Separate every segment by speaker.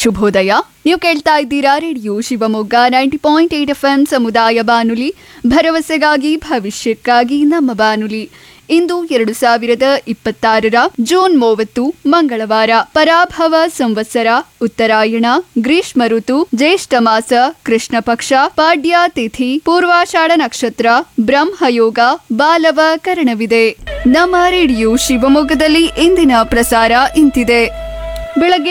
Speaker 1: ಶುಭೋದಯ. ನೀವು ಕೇಳ್ತಾ ಇದ್ದೀರಾ ರೇಡಿಯೋ ಶಿವಮೊಗ್ಗ 90.8 FM ಸಮುದಾಯ ಬಾನುಲಿ, ಭರವಸೆಗಾಗಿ ಭವಿಷ್ಯಕ್ಕಾಗಿ ನಮ್ಮ ಬಾನುಲಿ. ಇಂದು 2026 ಜೂನ್ 30 ಮಂಗಳವಾರ. ಪರಾಭವ ಸಂವತ್ಸರ, ಉತ್ತರಾಯಣ, ಗ್ರೀಷ್ಮ ಋತು, ಜ್ಯೇಷ್ಠ ಮಾಸ, ಕೃಷ್ಣ ಪಕ್ಷ, ಪಾಡ್ಯ ತಿಥಿ, ಪೂರ್ವಾಷಾಢ ನಕ್ಷತ್ರ, ಬ್ರಹ್ಮಯೋಗ, ಬಾಲವ ಕರಣವಿದೆ. ನಮ್ಮ ರೇಡಿಯೋ ಶಿವಮೊಗ್ಗದಲ್ಲಿ ಇಂದಿನ ಪ್ರಸಾರ ಇಂತಿದೆ. ಬೆಳಗ್ಗೆ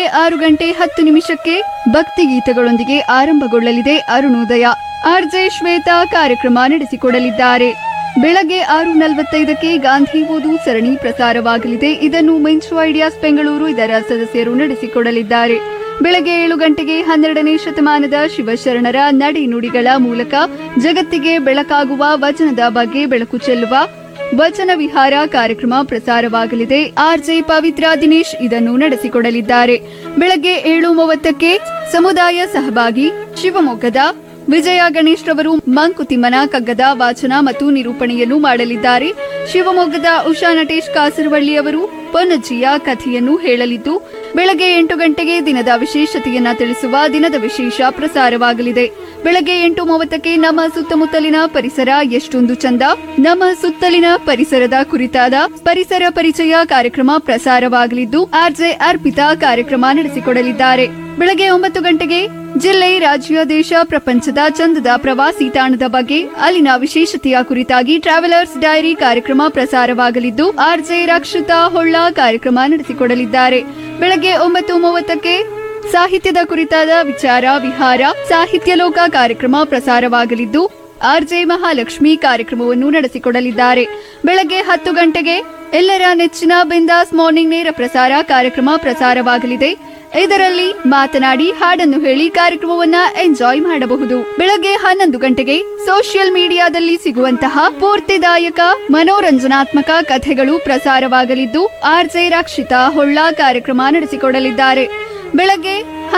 Speaker 1: 6:10 ಭಕ್ತಿಗೀತೆಗಳೊಂದಿಗೆ ಆರಂಭಗೊಳ್ಳಲಿದೆ ಅರುಣೋದಯ. ಆರ್ಜೆ ಶ್ವೇತಾ ಕಾರ್ಯಕ್ರಮ ನಡೆಸಿಕೊಡಲಿದ್ದಾರೆ. ಬೆಳಗ್ಗೆ 6:45 ಗಾಂಧಿ ಓದು ಸರಣಿ ಪ್ರಸಾರವಾಗಲಿದೆ. ಇದನ್ನು ಮೆನ್ಸ್ ಐಡಿಯಾಸ್ ಬೆಂಗಳೂರು ಇದರ ಸದಸ್ಯರು ನಡೆಸಿಕೊಡಲಿದ್ದಾರೆ. ಬೆಳಗ್ಗೆ 7 ಗಂಟೆಗೆ 12ನೇ ಶತಮಾನದ ಶಿವಶರಣರ ನಡೆ ನುಡಿಗಳ ಮೂಲಕ ಜಗತ್ತಿಗೆ ಬೆಳಕಾಗುವ ವಚನದ ಬಗ್ಗೆ ಬೆಳಕು ಚೆಲ್ಲುವ ವಚನ ವಿಹಾರ ಕಾರ್ಯಕ್ರಮ ಪ್ರಸಾರವಾಗಲಿದೆ. ಆರ್ಜೆ ಪವಿತ್ರ ದಿನೇಶ್ ಇದನ್ನು ನಡೆಸಿಕೊಡಲಿದ್ದಾರೆ. ಬೆಳಗ್ಗೆ 7:30 ಸಮುದಾಯ ಸಹಭಾಗಿ ಶಿವಮೊಗ್ಗದ ವಿಜಯ ಗಣೇಶ್ ರವರು ಮಂಕುತಿಮ್ಮನ ಕಗ್ಗದ ವಾಚನ ಮತ್ತು ನಿರೂಪಣೆಯನ್ನು ಮಾಡಲಿದ್ದಾರೆ. ಶಿವಮೊಗ್ಗದ ಉಷಾ ನಟೇಶ್ ಕಾಸರವಳ್ಳಿ ಅವರು ಪೊನ್ನಜ್ಜಿಯ ಕಥೆಯನ್ನು ಹೇಳಲಿದ್ದು, ಬೆಳಗ್ಗೆ 8 ಗಂಟೆಗೆ ದಿನದ ವಿಶೇಷತೆಯನ್ನ ತಿಳಿಸುವ ದಿನದ ವಿಶೇಷ ಪ್ರಸಾರವಾಗಲಿದೆ. ಬೆಳಗ್ಗೆ 8:30 ನಮ್ಮ ಸುತ್ತಮುತ್ತಲಿನ ಪರಿಸರ ಎಷ್ಟೊಂದು ಚಂದ, ನಮ್ಮ ಸುತ್ತಲಿನ ಪರಿಸರದ ಕುರಿತಾದ ಪರಿಸರ ಪರಿಚಯ ಕಾರ್ಯಕ್ರಮ ಪ್ರಸಾರವಾಗಲಿದ್ದು, ಆರ್ಜೆ ಅರ್ಪಿತಾ ಕಾರ್ಯಕ್ರಮ ನಡೆಸಿಕೊಡಲಿದ್ದಾರೆ. ಬೆಳಗ್ಗೆ 9 ಗಂಟೆಗೆ ಜಿಲ್ಲೆ, ರಾಜ್ಯ, ದೇಶ, ಪ್ರಪಂಚದ ಚಂದದ ಪ್ರವಾಸಿ ತಾಣದ ಬಗ್ಗೆ ಅಲ್ಲಿನ ವಿಶೇಷತೆಯ ಕುರಿತಾಗಿ ಟ್ರಾವೆಲರ್ಸ್ ಡೈರಿ ಕಾರ್ಯಕ್ರಮ ಪ್ರಸಾರವಾಗಲಿದ್ದು, ಆರ್ಜೆ ರಕ್ಷಿತಾ ಹೊಳ್ಳ ಕಾರ್ಯಕ್ರಮ ನಡೆಸಿಕೊಡಲಿದ್ದಾರೆ. ಬೆಳಗ್ಗೆ 9:30 ಸಾಹಿತ್ಯದ ಕುರಿತಾದ ವಿಚಾರ ವಿಹಾರ ಸಾಹಿತ್ಯ ಲೋಕ ಕಾರ್ಯಕ್ರಮ ಪ್ರಸಾರವಾಗಲಿದ್ದು, ಆರ್ಜೆ ಮಹಾಲಕ್ಷ್ಮಿ ಕಾರ್ಯಕ್ರಮವನ್ನು ನಡೆಸಿಕೊಡಲಿದ್ದಾರೆ. ಬೆಳಗ್ಗೆ 10 ಗಂಟೆಗೆ ಎಲ್ಲರ ನೆಚ್ಚಿನ ಬಿಂದಾಸ್ ಮಾರ್ನಿಂಗ್ ನೇರ ಪ್ರಸಾರ ಕಾರ್ಯಕ್ರಮ ಪ್ರಸಾರವಾಗಲಿದೆ. ಇದರಲ್ಲಿ ಮಾತನಾಡಿ ಹಾಡನ್ನು ಹೇಳಿ ಕಾರ್ಯಕ್ರಮವನ್ನ ಎಂಜಾಯ್ ಮಾಡಬಹುದು. ಬೆಳಗ್ಗೆ 11 ಗಂಟೆಗೆ ಸೋಷಿಯಲ್ ಮೀಡಿಯಾದಲ್ಲಿ ಸಿಗುವಂತಹ ಸ್ಫೂರ್ತಿದಾಯಕ ಮನೋರಂಜನಾತ್ಮಕ ಕಥೆಗಳು ಪ್ರಸಾರವಾಗಲಿದ್ದು, ಆರ್ಜೆ ರಕ್ಷಿತಾ ಹೊಳ್ಳ ಕಾರ್ಯಕ್ರಮ ನಡೆಸಿಕೊಡಲಿದ್ದಾರೆ. ಬೆಳಗ್ಗೆ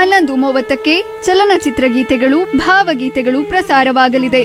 Speaker 1: 11:30 ಚಲನಚಿತ್ರ ಗೀತೆಗಳು, ಭಾವಗೀತೆಗಳು ಪ್ರಸಾರವಾಗಲಿದೆ.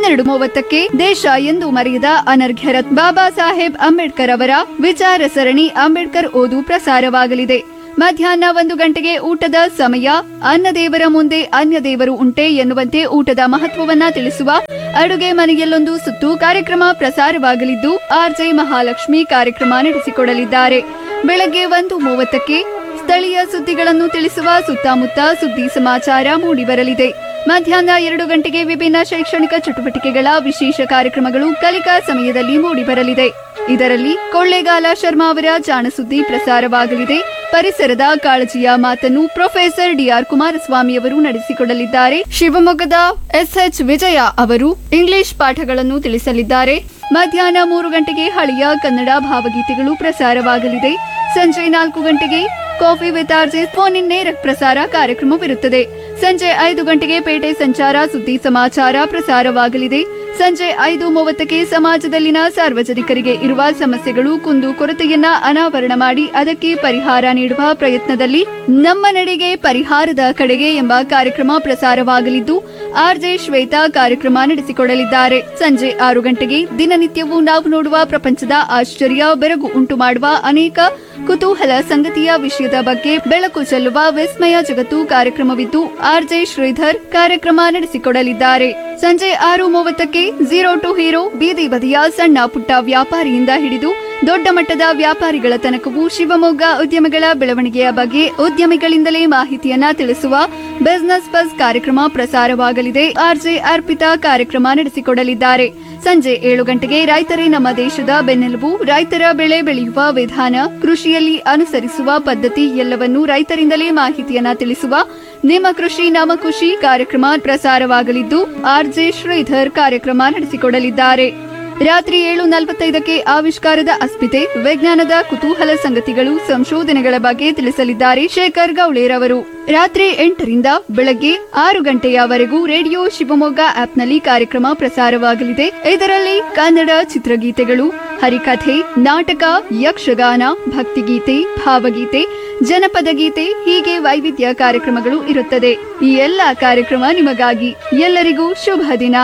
Speaker 1: 12:30 ದೇಶ ಎಂದು ಮರೆಯದ ಅನರ್ಘ್ಯ ರತ್ನ ಬಾಬಾ ಸಾಹೇಬ್ ಅಂಬೇಡ್ಕರ್ ಅವರ ವಿಚಾರ ಸರಣಿ ಅಂಬೇಡ್ಕರ್ ಓದು ಪ್ರಸಾರವಾಗಲಿದೆ. ಮಧ್ಯಾಹ್ನ 1 ಗಂಟೆಗೆ ಊಟದ ಸಮಯ. ಅನ್ನದೇವರ ಮುಂದೆ ಅನ್ಯ ದೇವರು ಉಂಟೆ ಎನ್ನುವಂತೆ ಊಟದ ಮಹತ್ವವನ್ನ ತಿಳಿಸುವ ಅಡುಗೆ ಮನೆಯಲ್ಲೊಂದು ಸುತ್ತು ಕಾರ್ಯಕ್ರಮ ಪ್ರಸಾರವಾಗಲಿದ್ದು, ಆರ್ಜೆ ಮಹಾಲಕ್ಷ್ಮಿ ಕಾರ್ಯಕ್ರಮ ನಡೆಸಿಕೊಡಲಿದ್ದಾರೆ. ಬೆಳಗ್ಗೆ 1:30 ಸ್ಥಳೀಯ ಸುದ್ದಿಗಳನ್ನು ತಿಳಿಸುವ ಸುತ್ತಮುತ್ತ ಸುದ್ದಿ ಸಮಾಚಾರ ಮೂಡಿಬರಲಿದೆ. ಮಧ್ಯಾಹ್ನ 2 ಗಂಟೆಗೆ ವಿಭಿನ್ನ ಶೈಕ್ಷಣಿಕ ಚಟುವಟಿಕೆಗಳ ವಿಶೇಷ ಕಾರ್ಯಕ್ರಮಗಳು ಕಲಿಕಾ ಸಮಯದಲ್ಲಿ ಮೂಡಿಬರಲಿದೆ. ಇದರಲ್ಲಿ ಕೊಳ್ಳೇಗಾಲ ಶರ್ಮಾ ಅವರ ಜಾಣಸುದ್ದಿ ಪ್ರಸಾರವಾಗಲಿದೆ. ಪರಿಸರದ ಕಾಳಜಿಯ ಮಾತನ್ನು ಪ್ರೊಫೆಸರ್ ಡಿಆರ್ ಕುಮಾರಸ್ವಾಮಿ ಅವರು ನಡೆಸಿಕೊಡಲಿದ್ದಾರೆ. ಶಿವಮೊಗ್ಗದ ಎಸ್ಎಚ್ ವಿಜಯ ಅವರು ಇಂಗ್ಲಿಷ್ ಪಾಠಗಳನ್ನು ತಿಳಿಸಲಿದ್ದಾರೆ. ಮಧ್ಯಾಹ್ನ 3 ಗಂಟೆಗೆ ಹಳೆಯ ಕನ್ನಡ ಭಾವಗೀತೆಗಳು ಪ್ರಸಾರವಾಗಲಿದೆ. ಸಂಜೆ 4 ಗಂಟೆಗೆ coffee with RJ phone in ನೇರ ಪ್ರಸಾರ ಕಾರ್ಯಕ್ರಮವಿರುತ್ತದೆ. ಸಂಜೆ 5 ಗಂಟೆಗೆ ಪೇಟೆ ಸಂಚಾರ ಸುದ್ದಿ ಸಮಾಚಾರ ಪ್ರಸಾರವಾಗಲಿದೆ. ಸಂಜೆ 5:30 ಸಮಾಜದಲ್ಲಿನ ಸಾರ್ವಜನಿಕರಿಗೆ ಇರುವ ಸಮಸ್ಯೆಗಳು, ಕುಂದು ಕೊರತೆಯನ್ನ ಅನಾವರಣ ಮಾಡಿ ಅದಕ್ಕೆ ಪರಿಹಾರ ನೀಡುವ ಪ್ರಯತ್ನದಲ್ಲಿ ನಮ್ಮ ನಡೆಗೆ ಪರಿಹಾರದ ಕಡೆಗೆ ಎಂಬ ಕಾರ್ಯಕ್ರಮ ಪ್ರಸಾರವಾಗಲಿದ್ದು, ಆರ್ಜೆ ಶ್ವೇತಾ ಕಾರ್ಯಕ್ರಮ ನಡೆಸಿಕೊಡಲಿದ್ದಾರೆ. ಸಂಜೆ 6 ಗಂಟೆಗೆ ದಿನನಿತ್ಯವೂ ನಾವು ನೋಡುವ ಪ್ರಪಂಚದ ಆಶ್ಚರ್ಯ, ಬೆರಗು ಉಂಟು ಮಾಡುವ ಅನೇಕ ಕುತೂಹಲ ಸಂಗತಿಯ ವಿಷಯದ ಬಗ್ಗೆ ಬೆಳಕು ಚೆಲ್ಲುವ ವಿಸ್ಮಯ ಜಗತ್ತು ಕಾರ್ಯಕ್ರಮವಿದ್ದು, ಆರ್ಜೆ ಶ್ರೀಧರ್ ಕಾರ್ಯಕ್ರಮ ನಡೆಸಿಕೊಡಲಿದ್ದಾರೆ. ಸಂಜೆ 6:30 ಝೀರೋ ಟು ಹೀರೋ ಬೀದಿ ಬದಿಯ ಸಣ್ಣ ಪುಟ್ಟ ವ್ಯಾಪಾರಿಯಿಂದ ಹಿಡಿದು ದೊಡ್ಡ ಮಟ್ಟದ ವ್ಯಾಪಾರಿಗಳ ತನಕವೂ ಶಿವಮೊಗ್ಗ ಉದ್ಯಮಿಗಳ ಬೆಳವಣಿಗೆಯ ಬಗ್ಗೆ ಉದ್ಯಮಿಗಳಿಂದಲೇ ಮಾಹಿತಿಯನ್ನ ತಿಳಿಸುವ ಬಿಸಿನೆಸ್ ಬಸ್ ಕಾರ್ಯಕ್ರಮ ಪ್ರಸಾರವಾಗಲಿದೆ. ಆರ್ಜೆ ಅರ್ಪಿತಾ ಕಾರ್ಯಕ್ರಮ ನಡೆಸಿಕೊಡಲಿದ್ದಾರೆ. ಸಂಜೆ 7 ಗಂಟೆಗೆ ರೈತರೇ ನಮ್ಮ ದೇಶದ ಬೆನ್ನೆಲುಬು, ರೈತರ ಬೆಳೆ ಬೆಳೆಯುವ ವಿಧಾನ, ಕೃಷಿಯಲ್ಲಿ ಅನುಸರಿಸುವ ಪದ್ಧತಿ ಎಲ್ಲವನ್ನೂ ರೈತರಿಂದಲೇ ಮಾಹಿತಿಯನ್ನ ತಿಳಿಸುವ ನಿಮ್ಮ ಕೃಷಿ ನಮ್ಮ ಖುಷಿ ಕಾರ್ಯಕ್ರಮ ಪ್ರಸಾರವಾಗಲಿದ್ದು, ಆರ್ಜೆ ಶ್ರೀಧರ್ ಕಾರ್ಯಕ್ರಮ ನಡೆಸಿಕೊಡಲಿದ್ದಾರೆ. ರಾತ್ರಿ 7:45 ಆವಿಷ್ಕಾರದ ಅಸ್ಮಿತೆ, ವಿಜ್ಞಾನದ ಕುತೂಹಲ ಸಂಗತಿಗಳು, ಸಂಶೋಧನೆಗಳ ಬಗ್ಗೆ ತಿಳಿಸಲಿದ್ದಾರೆ ಶೇಖರ್ ಗೌಳೇರವರು. ರಾತ್ರಿ 8 ರಿಂದ ಬೆಳಗ್ಗೆ 6 ಗಂಟೆಯವರೆಗೂ ರೇಡಿಯೋ ಶಿವಮೊಗ್ಗ ಆಪ್ನಲ್ಲಿ ಕಾರ್ಯಕ್ರಮ ಪ್ರಸಾರವಾಗಲಿದೆ. ಇದರಲ್ಲಿ ಕನ್ನಡ ಚಿತ್ರಗೀತೆಗಳು, ಹರಿಕಥೆ, ನಾಟಕ, ಯಕ್ಷಗಾನ, ಭಕ್ತಿಗೀತೆ, ಭಾವಗೀತೆ, ಜನಪದ ಗೀತೆ ಹೀಗೆ ವೈವಿಧ್ಯ ಕಾರ್ಯಕ್ರಮಗಳು ಇರುತ್ತದೆ. ಈ ಎಲ್ಲಾ ಕಾರ್ಯಕ್ರಮ ನಿಮಗಾಗಿ. ಎಲ್ಲರಿಗೂ ಶುಭ ದಿನ.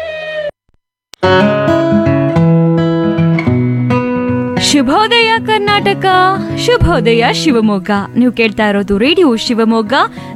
Speaker 2: ಶುಭೋದಯ ಕರ್ನಾಟಕ ಕರ್ನಾಟಕ, ಶುಭೋದಯ ಶಿವಮೊಗ್ಗ. ನೀವು ಕೇಳ್ತಾ ಇರೋದು ರೇಡಿಯೋ ಶಿವಮೊಗ್ಗ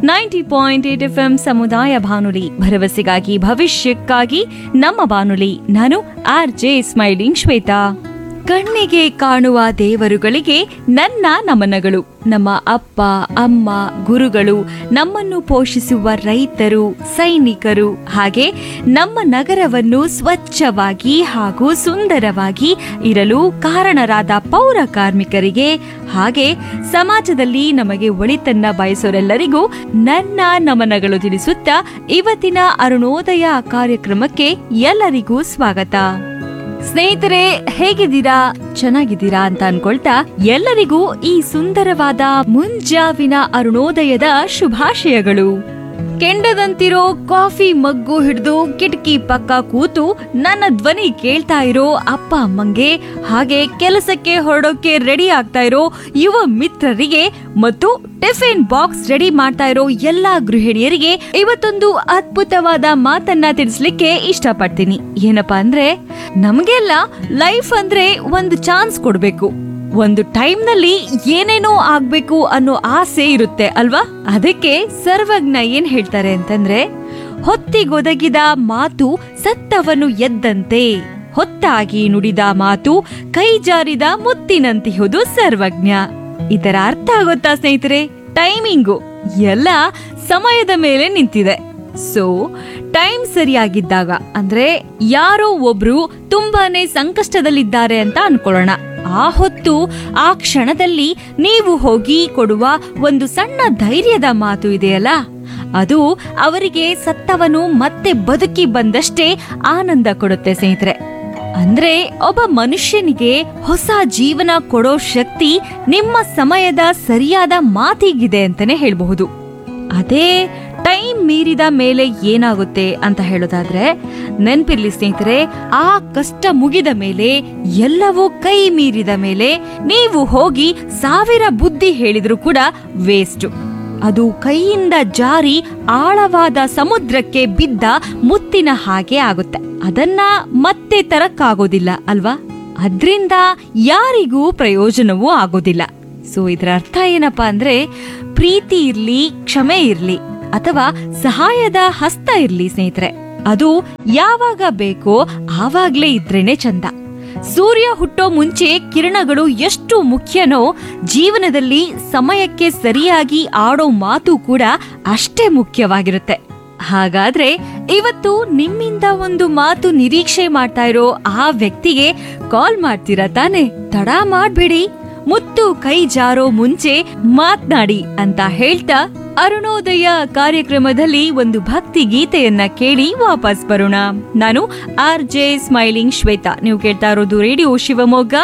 Speaker 2: 90.8 FM ಸಮುದಾಯ ಬಾನುಲಿ, ಭರವಸೆಗಾಗಿ ಭವಿಷ್ಯಕ್ಕಾಗಿ ನಮ್ಮ ಬಾನುಲಿ. ನಾನು RJ ಸ್ಮೈಲಿಂಗ್ ಶ್ವೇತಾ. ಕಣ್ಣಿಗೆ ಕಾಣುವ ದೇವರುಗಳಿಗೆ ನನ್ನ ನಮನಗಳು. ನಮ್ಮ ಅಪ್ಪ ಅಮ್ಮ, ಗುರುಗಳು, ನಮ್ಮನ್ನು ಪೋಷಿಸುವ ರೈತರು, ಸೈನಿಕರು, ಹಾಗೆ ನಮ್ಮ ನಗರವನ್ನು ಸ್ವಚ್ಛವಾಗಿ ಹಾಗೂ ಸುಂದರವಾಗಿ ಇರಲು ಕಾರಣರಾದ ಪೌರ ಕಾರ್ಮಿಕರಿಗೆ, ಹಾಗೆ ಸಮಾಜದಲ್ಲಿ ನಮಗೆ ಒಳಿತನ್ನ ಬಯಸೋರೆಲ್ಲರಿಗೂ ನನ್ನ ನಮನಗಳು ತಿಳಿಸುತ್ತಾ ಇವತ್ತಿನ ಅರುಣೋದಯ ಕಾರ್ಯಕ್ರಮಕ್ಕೆ ಎಲ್ಲರಿಗೂ ಸ್ವಾಗತ. ಸ್ನೇಹಿತರೆ, ಹೇಗಿದ್ದೀರಾ? ಚೆನ್ನಾಗಿದ್ದೀರಾ ಅಂತ ಅನ್ಕೊಳ್ತಾ ಎಲ್ಲರಿಗೂ ಈ ಸುಂದರವಾದ ಮುಂಜಾವಿನ ಅರುಣೋದಯದ ಶುಭಾಶಯಗಳು. ಕೆಂಡದಂತಿರೋ ಕಾಫಿ ಮಗ್ಗು ಹಿಡಿದು ಕಿಟಕಿ ಪಕ್ಕ ಕೂತು ನನ್ನ ಧ್ವನಿ ಕೇಳ್ತಾ ಇರೋ ಅಪ್ಪ ಅಮ್ಮಂಗೆ, ಹಾಗೆ ಕೆಲಸಕ್ಕೆ ಹೊರಡೋಕೆ ರೆಡಿ ಆಗ್ತಾ ಇರೋ ಯುವ ಮಿತ್ರರಿಗೆ ಮತ್ತು ಟಿಫಿನ್ ಬಾಕ್ಸ್ ರೆಡಿ ಮಾಡ್ತಾ ಇರೋ ಎಲ್ಲಾ ಗೃಹಿಣಿಯರಿಗೆ ಇವತ್ತೊಂದು ಅದ್ಭುತವಾದ ಮಾತನ್ನ ತಿಳಿಸ್ಲಿಕ್ಕೆ ಇಷ್ಟಪಡ್ತೀನಿ. ಏನಪ್ಪಾ ಅಂದ್ರೆ, ನಮ್ಗೆಲ್ಲ ಲೈಫ್ ಅಂದ್ರೆ ಒಂದು ಚಾನ್ಸ್ ಕೊಡ್ಬೇಕು. ಒಂದು ಟೈಮ್ ನಲ್ಲಿ ಏನೇನೋ ಆಗ್ಬೇಕು ಅನ್ನೋ ಆಸೆ ಇರುತ್ತೆ ಅಲ್ವಾ? ಅದಕ್ಕೆ ಸರ್ವಜ್ಞ ಏನ್ ಹೇಳ್ತಾರೆ ಅಂತಂದ್ರೆ, ಹೊತ್ತಿಗೊದಗಿದ ಮಾತು ಸತ್ತವನು ಎದ್ದಂತೆ, ಹೊತ್ತಾಗಿ ನುಡಿದ ಮಾತು ಕೈ ಜಾರಿದ ಮುತ್ತಿನಂತಿಹುದು ಸರ್ವಜ್ಞ. ಇದರ ಅರ್ಥ ಆಗುತ್ತಾ ಸ್ನೇಹಿತರೆ? ಟೈಮಿಂಗು ಎಲ್ಲ ಸಮಯದ ಮೇಲೆ ನಿಂತಿದೆ. ಸೊ ಟೈಮ್ ಸರಿಯಾಗಿದ್ದಾಗ, ಅಂದ್ರೆ ಯಾರೋ ಒಬ್ರು ತುಂಬಾನೇ ಸಂಕಷ್ಟದಲ್ಲಿದ್ದಾರೆ ಅಂತ ಅನ್ಕೊಳ್ಳೋಣ. ಆ ಹೊತ್ತು ಆ ಕ್ಷಣದಲ್ಲಿ ನೀವು ಹೋಗಿ ಕೊಡುವ ಒಂದು ಸಣ್ಣ ಧೈರ್ಯದ ಮಾತು ಇದೆಯಲ್ಲ, ಅದು ಅವರಿಗೆ ಸತ್ತವನು ಮತ್ತೆ ಬದುಕಿ ಬಂದಷ್ಟೇ ಆನಂದ ಕೊಡುತ್ತೆ ಸ್ನೇಹಿತರೆ. ಅಂದ್ರೆ ಒಬ್ಬ ಮನುಷ್ಯನಿಗೆ ಹೊಸ ಜೀವನ ಕೊಡೋ ಶಕ್ತಿ ನಿಮ್ಮ ಸಮಯದ ಸರಿಯಾದ ಮಾತಿಗಿದೆ ಅಂತಾನೆ ಹೇಳ್ಬಹುದು. ಅದೇ ಟೈಮ್ ಮೀರಿದ ಮೇಲೆ ಏನಾಗುತ್ತೆ ಅಂತ ಹೇಳೋದಾದ್ರೆ, ನೆನ್ಪಿರ್ಲಿ ಸ್ನೇಹಿತರೆ, ಆ ಕಷ್ಟ ಮುಗಿದ ಮೇಲೆ, ಎಲ್ಲವೂ ಕೈ ಮೀರಿದ ಮೇಲೆ ನೀವು ಹೋಗಿ 1000 ಬುದ್ಧಿ ಹೇಳಿದ್ರು ಕೂಡ ವೇಸ್ಟ್. ಅದು ಕೈಯಿಂದ ಜಾರಿ ಆಳವಾದ ಸಮುದ್ರಕ್ಕೆ ಬಿದ್ದ ಮುತ್ತಿನ ಹಾಗೆ ಆಗುತ್ತೆ. ಅದನ್ನ ಮತ್ತೆ ತರಕ್ಕಾಗೋದಿಲ್ಲ ಅಲ್ವಾ? ಅದ್ರಿಂದ ಯಾರಿಗೂ ಪ್ರಯೋಜನವೂ ಆಗೋದಿಲ್ಲ. ಸೊ ಇದರ ಅರ್ಥ ಏನಪ್ಪಾ ಅಂದ್ರೆ, ಪ್ರೀತಿ ಇರ್ಲಿ, ಕ್ಷಮೆ ಇರ್ಲಿ, ಅಥವಾ ಸಹಾಯದ ಹಸ್ತ ಇರ್ಲಿ ಸ್ನೇಹಿತರೆ, ಅದು ಯಾವಾಗ ಬೇಕೋ ಆವಾಗ್ಲೇ ಇದ್ರೇನೆ ಚಂದ. ಸೂರ್ಯ ಹುಟ್ಟೋ ಮುಂಚೆ ಕಿರಣಗಳು ಎಷ್ಟು ಮುಖ್ಯನೋ, ಜೀವನದಲ್ಲಿ ಸಮಯಕ್ಕೆ ಸರಿಯಾಗಿ ಆಡೋ ಮಾತು ಕೂಡ ಅಷ್ಟೇ ಮುಖ್ಯವಾಗಿರುತ್ತೆ. ಹಾಗಾದ್ರೆ ಇವತ್ತು ನಿಮ್ಮಿಂದ ಒಂದು ಮಾತು ನಿರೀಕ್ಷೆ ಮಾಡ್ತಾ ಇರೋ ಆ ವ್ಯಕ್ತಿಗೆ ಕಾಲ್ ಮಾಡ್ತೀರಾ ತಾನೆ? ತಡ ಮಾಡ್ಬೇಡಿ, ಮುತ್ತು ಕೈ ಜಾರೋ ಮುಂಚೆ ಮಾತ್ನಾಡಿ ಅಂತ ಹೇಳ್ತಾ ಅರುಣೋದಯ ಕಾರ್ಯಕ್ರಮದಲ್ಲಿ ಒಂದು ಭಕ್ತಿ ಗೀತೆಯನ್ನ ಕೇಳಿ ವಾಪಸ್ ಬರೋಣ. ನಾನು RJ ಸ್ಮೈಲಿಂಗ್ ಶ್ವೇತಾ. ನೀವು ಕೇಳ್ತಾ ಇರೋದು ರೇಡಿಯೋ ಶಿವಮೊಗ್ಗ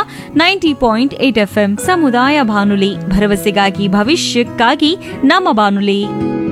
Speaker 2: 90.8 FM ಸಮುದಾಯ ಬಾನುಲಿ, ಭರವಸೆಗಾಗಿ ಭವಿಷ್ಯಕ್ಕಾಗಿ ನಮ್ಮ ಬಾನುಲಿ.